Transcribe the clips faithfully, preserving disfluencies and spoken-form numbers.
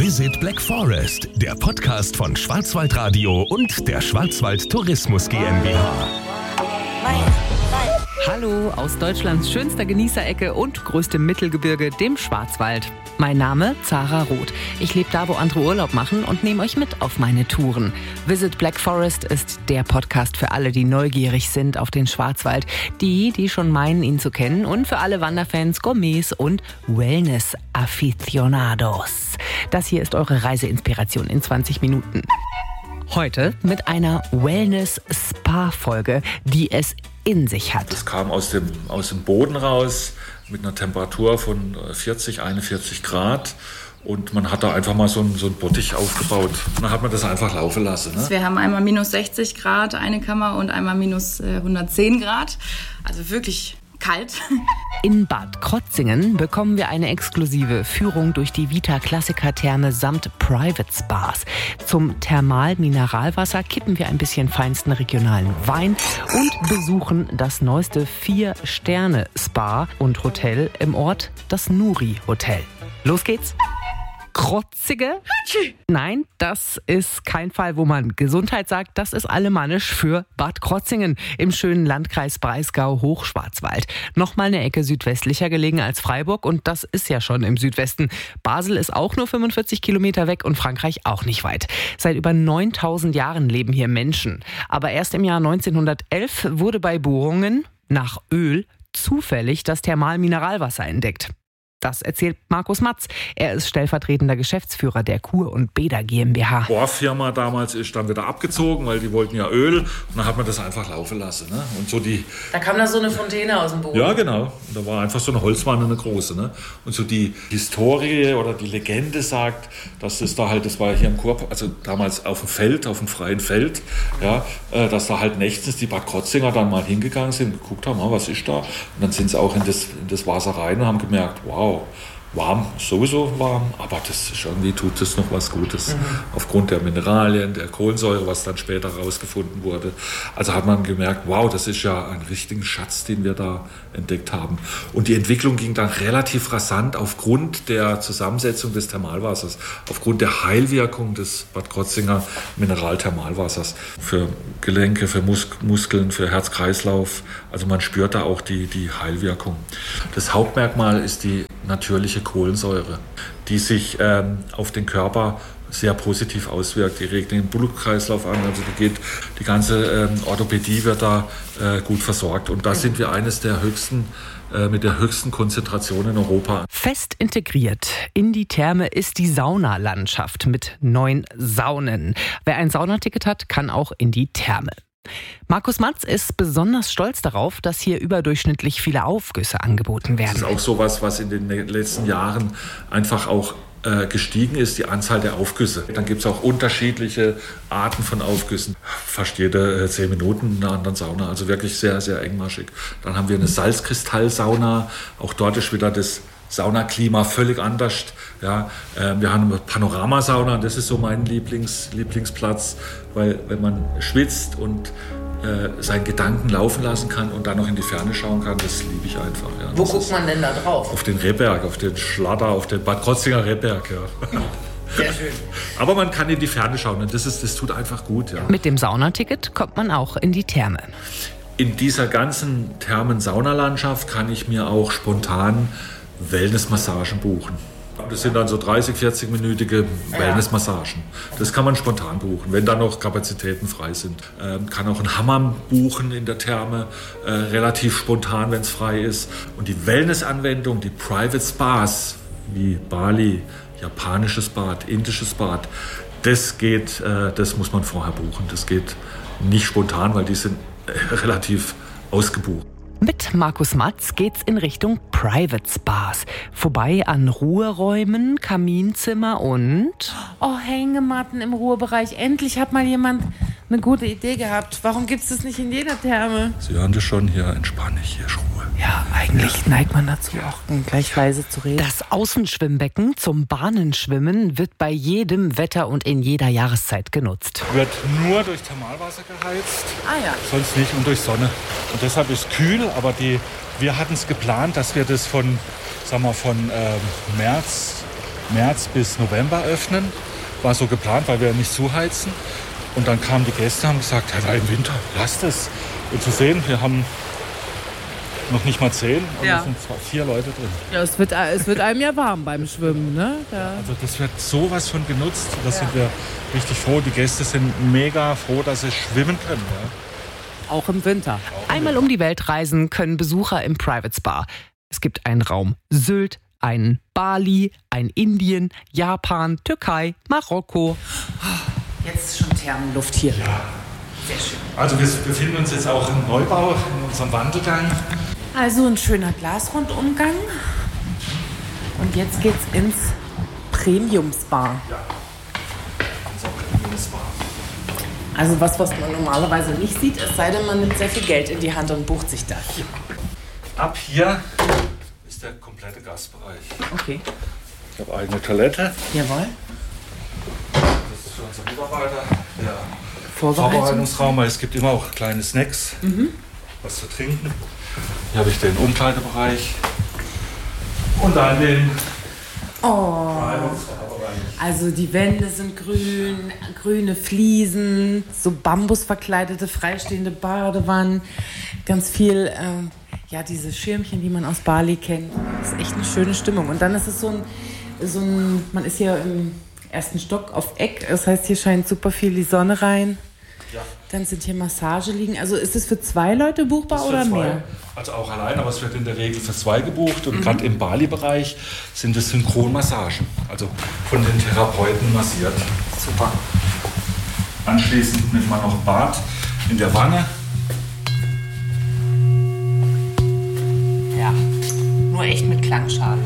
Visit Black Forest, der Podcast von Schwarzwaldradio und der Schwarzwald Tourismus GmbH. Hallo aus Deutschlands schönster Genießerecke und größtem Mittelgebirge, dem Schwarzwald. Mein Name Zara Roth. Ich lebe da, wo andere Urlaub machen und nehme euch mit auf meine Touren. Visit Black Forest ist der Podcast für alle, die neugierig sind auf den Schwarzwald. Die, die schon meinen, ihn zu kennen, und für alle Wanderfans, Gourmets und Wellness-Aficionados. Das hier ist eure Reiseinspiration in zwanzig Minuten. Heute mit einer Wellness-Spa-Folge, die es in sich hat. Das kam aus dem, aus dem Boden raus mit einer Temperatur von vierzig, einundvierzig Grad. Und man hat da einfach mal so einen, so einen Bottich aufgebaut. Und dann hat man das einfach laufen lassen. Ne? Wir haben einmal minus sechzig Grad eine Kammer und einmal minus hundertzehn Grad. Also wirklich kalt. In Bad Krotzingen bekommen wir eine exklusive Führung durch die Vita-Klassiker-Therme samt Private Spas. Zum Thermal-Mineralwasser kippen wir ein bisschen feinsten regionalen Wein und besuchen das neueste Vier-Sterne-Spa und Hotel im Ort, das Nuri-Hotel. Los geht's! Krotzige? Nein, das ist kein Fall, wo man Gesundheit sagt. Das ist alemannisch für Bad Krotzingen im schönen Landkreis Breisgau-Hochschwarzwald. Nochmal eine Ecke südwestlicher gelegen als Freiburg, und das ist ja schon im Südwesten. Basel ist auch nur fünfundvierzig Kilometer weg und Frankreich auch nicht weit. Seit über neuntausend Jahren leben hier Menschen. Aber erst im Jahr neunzehnhundertelf wurde bei Bohrungen nach Öl zufällig das Thermalmineralwasser entdeckt. Das erzählt Markus Matz. Er ist stellvertretender Geschäftsführer der Kur und Bäder GmbH. Die Bohrfirma damals ist dann wieder abgezogen, weil die wollten ja Öl. Und dann hat man das einfach laufen lassen. Ne? Und so die, da kam da so eine Fontäne aus dem Boden. Ja, genau. Und da war einfach so eine Holzwanne, eine große. Ne? Und so die Historie oder die Legende sagt, dass das da halt, das war hier im Kur, also damals auf dem Feld, auf dem freien Feld, ja, dass da halt nächtens die Bad Krotzinger dann mal hingegangen sind und geguckt haben, was ist da. Und dann sind sie auch in das, in das Wasser rein und haben gemerkt, wow, warm, sowieso warm, aber das ist irgendwie, tut es noch was Gutes. Mhm. Aufgrund der Mineralien, der Kohlensäure, was dann später rausgefunden wurde. Also hat man gemerkt, wow, das ist ja ein richtiger Schatz, den wir da entdeckt haben. Und die Entwicklung ging dann relativ rasant aufgrund der Zusammensetzung des Thermalwassers, aufgrund der Heilwirkung des Bad Krotzinger Mineralthermalwassers. Für Gelenke, für Mus- Muskeln, für Herz-Kreislauf. Also man spürt da auch die, die Heilwirkung. Das Hauptmerkmal ist die natürliche Kohlensäure, die sich ähm, auf den Körper sehr positiv auswirkt. Die regt den Blutkreislauf an, also die geht, die ganze ähm, Orthopädie wird da äh, gut versorgt. Und da sind wir eines der höchsten, äh, mit der höchsten Konzentration in Europa. Fest integriert in die Therme ist die Saunalandschaft mit neun Saunen. Wer ein Saunaticket hat, kann auch in die Therme. Markus Matz ist besonders stolz darauf, dass hier überdurchschnittlich viele Aufgüsse angeboten werden. Das ist auch sowas, was in den letzten Jahren einfach auch äh, gestiegen ist, die Anzahl der Aufgüsse. Dann gibt es auch unterschiedliche Arten von Aufgüssen. Fast jede äh, zehn Minuten in einer anderen Sauna, also wirklich sehr, sehr engmaschig. Dann haben wir eine Salzkristallsauna, auch dort ist wieder das Saunaklima völlig anders. Ja, äh, wir haben eine Panoramasauna, das ist so mein Lieblings, Lieblingsplatz, weil wenn man schwitzt und äh, seinen Gedanken laufen lassen kann und dann noch in die Ferne schauen kann, das liebe ich einfach. Ja. Wo das guckt man denn da drauf? Auf den Rehberg, auf den Schlatter, auf den Bad Krotzinger Rehberg. Ja. Sehr schön. Aber man kann in die Ferne schauen und das, ist, das tut einfach gut. Ja. Mit dem Saunaticket kommt man auch in die Therme. In dieser ganzen Thermen-Saunalandschaft kann ich mir auch spontan Wellnessmassagen buchen. Das sind dann so dreißig, vierzig-minütige Wellnessmassagen. Das kann man spontan buchen, wenn da noch Kapazitäten frei sind. Ähm, kann auch einen Hammam buchen in der Therme, äh, relativ spontan, wenn es frei ist. Und die Wellnessanwendung, die Private Spas, wie Bali, japanisches Bad, indisches Bad, das geht, äh, das muss man vorher buchen. Das geht nicht spontan, weil die sind äh, relativ ausgebucht. Mit Markus Matz geht's in Richtung Private Spas. Vorbei an Ruheräumen, Kaminzimmer und... Oh, Hängematten im Ruhebereich. Endlich hat mal jemand eine gute Idee gehabt. Warum gibt's das nicht in jeder Therme? Sie hören das schon, hier entspanne ich, hier ist Ruhe. Ja, eigentlich ja. neigt man dazu, auch gleich leise zu reden. Das Außenschwimmbecken zum Bahnenschwimmen wird bei jedem Wetter und in jeder Jahreszeit genutzt. Wird nur durch Thermalwasser geheizt, ah, ja. sonst nicht, und durch Sonne. Und deshalb ist es kühl, aber die, wir hatten es geplant, dass wir das von, sagen wir, von ähm, März März bis November öffnen. War so geplant, weil wir nicht zuheizen. Und dann kamen die Gäste und haben gesagt, ja, im Winter, lasst es. Und zu sehen, wir haben noch nicht mal zehn, und Ja. es sind zwar vier Leute drin. Ja, es wird, es wird einem ja warm beim Schwimmen, ne? Ja. Also das wird sowas von genutzt. Da sind wir richtig froh. Die Gäste sind mega froh, dass sie schwimmen können. Ja. Auch im Winter. Einmal um die Welt reisen können Besucher im Private Spa. Es gibt einen Raum Sylt, einen Bali, ein Indien, Japan, Türkei, Marokko. Jetzt ist schon Thermenluft hier. Ja. Sehr schön. Also wir befinden uns jetzt auch im Neubau, in unserem Wandelgang. Also ein schöner Glasrundumgang. Und jetzt geht's ins Premium Spa. Ja. Unser Premium-Spa. Also was, was man normalerweise nicht sieht, es sei denn, man nimmt sehr viel Geld in die Hand und bucht sich das. Ab hier ist der komplette Gastbereich. Okay. Ich habe eigene Toilette. Jawohl. Das ist für unsere Mitarbeiter der Vorbereitung. Vorbereitungsraum, weil es gibt immer auch kleine Snacks, Mhm. was zu trinken. Hier habe ich den Umkleidebereich und dann den Oh. Spa-Bereich. Also die Wände sind grün, grüne Fliesen, so bambusverkleidete, freistehende Badewannen, ganz viel, ähm, ja, diese Schirmchen, die man aus Bali kennt. Das ist echt eine schöne Stimmung. Und dann ist es so ein, so ein man ist hier im ersten Stock auf Eck, das heißt, hier scheint super viel die Sonne rein. Ja. Dann sind hier Massageliegen. Also ist es für zwei Leute buchbar Das ist oder für zwei. mehr? Also auch allein, aber es wird in der Regel für zwei gebucht. Und mhm. gerade im Bali-Bereich sind es Synchronmassagen, also von den Therapeuten massiert. Super. Anschließend nimmt man noch ein Bad in der Wanne. Ja, nur echt mit Klangschale.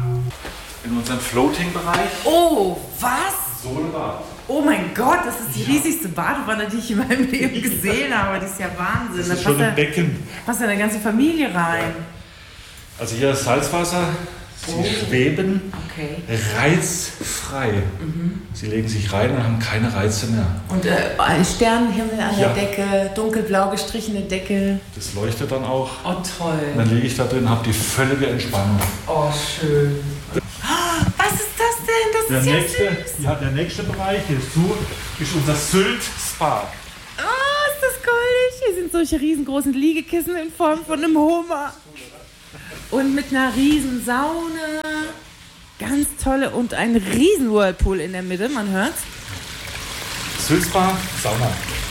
In unserem Floating-Bereich. Oh, was? Solebad. Oh mein Gott, das ist die riesigste Badewanne, die ich in meinem Leben gesehen habe. Die ist ja Wahnsinn. Das Da ist schon passt ein Becken. passt ja eine ganze Familie rein. Also hier ist Salzwasser. Sie Oh. schweben Okay. reizfrei. Sie legen sich rein und haben keine Reize mehr. Und äh, ein Sternenhimmel an Ja. der Decke, dunkelblau gestrichene Decke. Das leuchtet dann auch. Oh, Und toll. dann liege ich da drin, habe die völlige Entspannung. Oh, schön. Ah, was ist das denn? Das Der ist ja nächste, süß. ja, der nächste Bereich, hier ist zu, ist unser Sylt-Spa. Oh, ist das goldig. Hier sind solche riesengroßen Liegekissen in Form von einem Hummer. Und mit einer riesen Sauna. Ganz tolle und ein riesen Whirlpool in der Mitte, man hört's. Sylt-Spa, Sauna.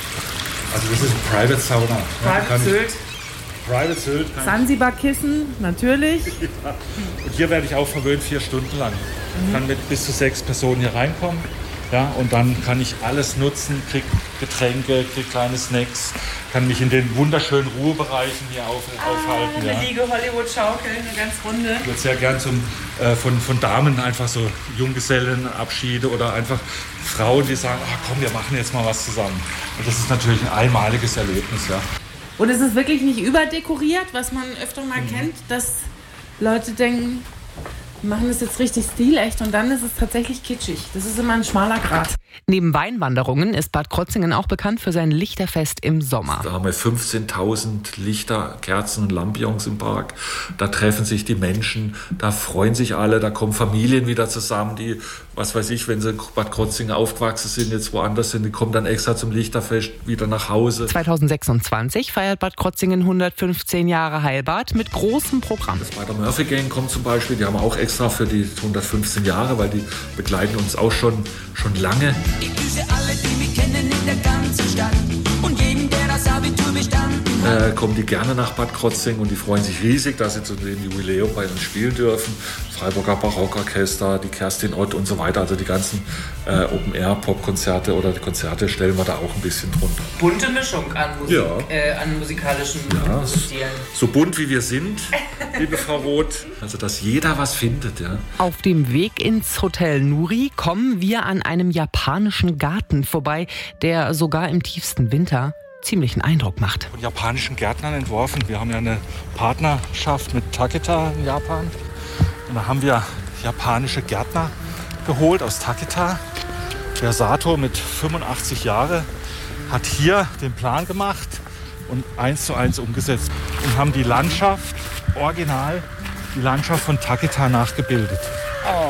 Also das ist eine Private Sauna. Ja, kann ich- Sylt. Private Sylt. kann Zanzibar-Kissen, natürlich. ich- Und hier werde ich auch verwöhnt, vier Stunden lang. Ich kann mit bis zu sechs Personen hier reinkommen. Ja, und dann kann ich alles nutzen, krieg Getränke, krieg kleine Snacks, kann mich in den wunderschönen Ruhebereichen hier auf, aufhalten. Ja. Liege Hollywood-Schaukel, eine ganz runde. Ich würde sehr gern zum, äh, von, von Damen einfach so Junggesellenabschiede oder einfach Frauen, die sagen, ah, komm, wir machen jetzt mal was zusammen. Und das ist natürlich ein einmaliges Erlebnis. Ja. Und es ist wirklich nicht überdekoriert, was man öfter mal kennt, dass Leute denken, wir machen das jetzt richtig stilecht und dann ist es tatsächlich kitschig. Das ist immer ein schmaler Grat. Neben Weinwanderungen ist Bad Krotzingen auch bekannt für sein Lichterfest im Sommer. Da haben wir fünfzehntausend Lichter, Kerzen und Lampions im Park. Da treffen sich die Menschen, da freuen sich alle, da kommen Familien wieder zusammen, die, was weiß ich, wenn sie in Bad Krotzingen aufgewachsen sind, jetzt woanders sind, die kommen dann extra zum Lichterfest wieder nach Hause. zweitausendsechsundzwanzig feiert Bad Krotzingen hundertfünfzehn Jahre Heilbad mit großem Programm. Das bei der Murphy Gang kommt zum Beispiel, die haben auch extra für die hundertfünfzehn Jahre, weil die begleiten uns auch schon, schon lange. Ich grüße alle, die mich kennen in der ganzen Stadt und jeden, der das Abitur bestanden hat. Äh, kommen die gerne nach Bad Krotzingen und die freuen sich riesig, dass sie zu dem Jubiläum bei uns spielen dürfen. Freiburger Barockorchester, die Kerstin Ott und so weiter. Also die ganzen äh, Open-Air-Pop-Konzerte oder die Konzerte stellen wir da auch ein bisschen drunter. Bunte Mischung an, Musik, Ja. äh, an musikalischen Ja, Stilen. so bunt wie wir sind, liebe Frau Roth. Also dass jeder was findet, ja. Auf dem Weg ins Hotel Nuri kommen wir an einem japanischen Garten vorbei, der sogar im tiefsten Winter ziemlichen Eindruck macht. Von japanischen Gärtnern entworfen. Wir haben ja eine Partnerschaft mit Taketa in Japan. Und da haben wir japanische Gärtner geholt aus Taketa. Der Sato mit fünfundachtzig Jahren hat hier den Plan gemacht und eins zu eins umgesetzt. Und haben die Landschaft, original, die Landschaft von Taketa nachgebildet.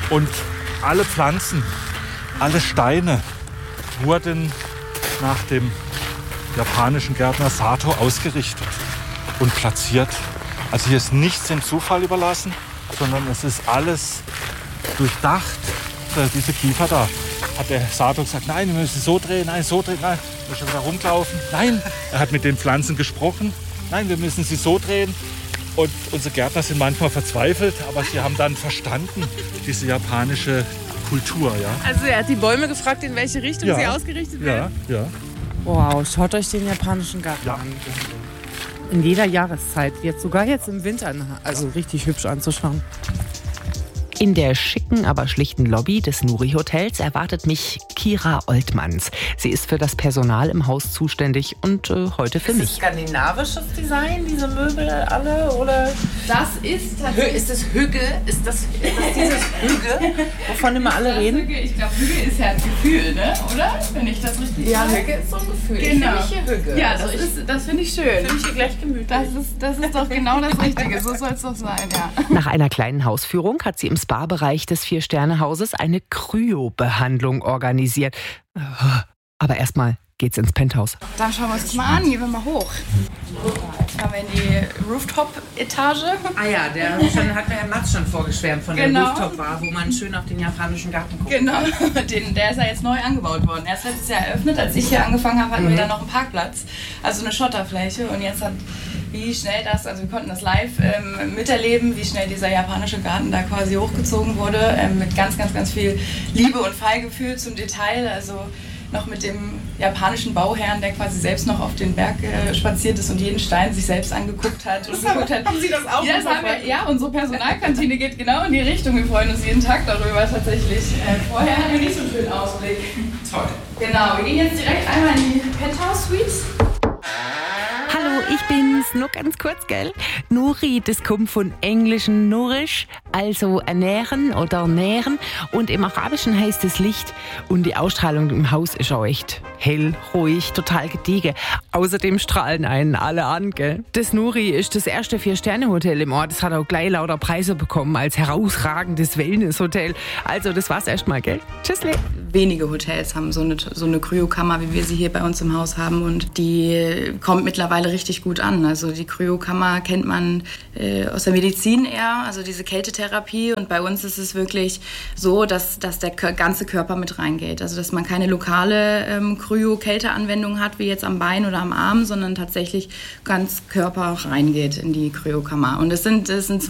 Und alle Pflanzen, alle Steine wurden nach dem japanischen Gärtner Sato ausgerichtet und platziert. Also hier ist nichts dem Zufall überlassen, sondern es ist alles durchdacht. Diese Kiefer da, hat der Sato gesagt, nein, wir müssen so drehen, nein, so drehen, nein. Wir müssen wieder rumlaufen. Nein, er hat mit den Pflanzen gesprochen. Nein, wir müssen sie so drehen. Und unsere Gärtner sind manchmal verzweifelt, aber sie haben dann verstanden, diese japanische Kultur. Ja. Also er hat die Bäume gefragt, in welche Richtung ja. sie ausgerichtet werden? Ja, ja. Wow, schaut euch den japanischen Garten Ja. an. In jeder Jahreszeit, jetzt sogar jetzt im Winter, also richtig hübsch anzuschauen. In der schicken, aber schlichten Lobby des Nuri Hotels erwartet mich Kira Oltmanns. Sie ist für das Personal im Haus zuständig und äh, heute für Ist mich. es skandinavisches Design, diese Möbel alle? Oder Das ist Hü- ist es Hügge? Ist das, ist das dieses Hügge, wovon immer alle reden? Hügge, ich glaube, Hügge ist ja ein Gefühl, ne? Oder? Wenn ich das richtig Ja, sage. Hügge ist so ein Gefühl. Genau. Ich fühle mich hier Hügge. Ja, Also das, ich ist, das finde ich schön. fühle mich hier gleich gemütlich. Das ist, das ist doch genau das Richtige. So soll es doch sein, ja. Nach einer kleinen Hausführung hat sie im Spa-Bereich des Vier-Sterne-Hauses eine Kryo-Behandlung organisiert. Aber erstmal geht's ins Penthouse. Dann schauen wir uns das mal an. Gehen wir mal hoch. Jetzt fahren wir in die Rooftop-Etage. Ah ja, der schon, hat mir Herr Matz schon vorgeschwärmt von der Genau. Rooftop-Bar, wo man schön auf den japanischen Garten guckt. Genau, den, der ist ja jetzt neu angebaut worden. Erst letztes Jahr eröffnet. Als ich hier angefangen habe, hatten wir da noch einen Parkplatz. Also eine Schotterfläche. Und jetzt hat, wie schnell das, also wir konnten das live ähm, miterleben, wie schnell dieser japanische Garten da quasi hochgezogen wurde. Ähm, mit ganz, ganz, ganz viel Liebe und Feingefühl zum Detail. Also noch mit dem japanischen Bauherrn, der quasi selbst noch auf den Berg äh, spaziert ist und jeden Stein sich selbst angeguckt hat. Und geguckt hat. Haben Sie das auch? Ja, das haben wir, ja, unsere Personalkantine geht genau in die Richtung. Wir freuen uns jeden Tag darüber tatsächlich. Äh, vorher hatten wir nicht so einen schönen Ausblick. Toll. Genau, wir gehen jetzt direkt einmal in die Penthouse Suites. Hallo, ich bin's. Nur ganz kurz, gell? Nuri, das kommt von englischen Nourish, also ernähren oder nähren. Und im Arabischen heißt es Licht. Und die Ausstrahlung im Haus ist auch echt hell, ruhig, total gediegen. Außerdem strahlen einen alle an, gell? Das Nuri ist das erste Vier-Sterne-Hotel im Ort. Das hat auch gleich lauter Preise bekommen als herausragendes Wellness-Hotel. Also, das war's erstmal, gell? Tschüssli. Wenige Hotels haben so eine, so eine Kryokammer, wie wir sie hier bei uns im Haus haben. Und die kommt mittlerweile richtig gut an. Also die Kryokammer kennt man äh, aus der Medizin eher, also diese Kältetherapie. Und bei uns ist es wirklich so, dass, dass der ganze Körper mit reingeht. Also dass man keine lokale ähm, Kryo-Kälteanwendung hat, wie jetzt am Bein oder am Arm, sondern tatsächlich ganz Körper reingeht in die Kryokammer. Und es sind, es sind